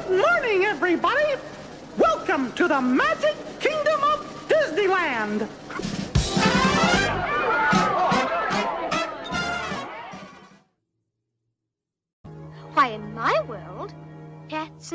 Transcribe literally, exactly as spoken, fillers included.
Morning, everybody! Welcome to the Magic Kingdom of Disneyland! Why, in my world, cats